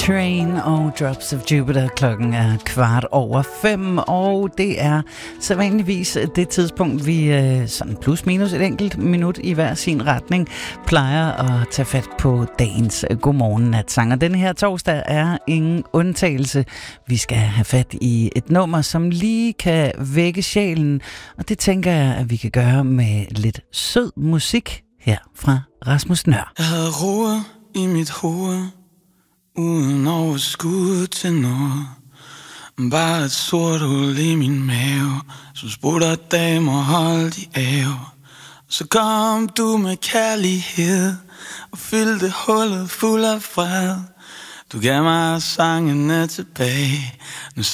Train og Drops of Jupiter. Klokken er 5:15, og det er sædvanligvis det tidspunkt, vi sådan plus minus et enkelt minut i hver sin retning plejer at tage fat på dagens Godmorgen Natsang. Og denne her torsdag er ingen undtagelse. Vi skal have fat i et nummer, som lige kan vække sjælen, og det tænker jeg, at vi kan gøre med lidt sød musik her fra Rasmus Nøhr. Jeg havde roer i mit hoved, uden overskud til noget. Bare et sort hul i min mave, som spurgte damer holdt i ave. Så kom du med kærlighed og fyldte hullet fuld af fred. Du gav mig sangene tilbage. Nu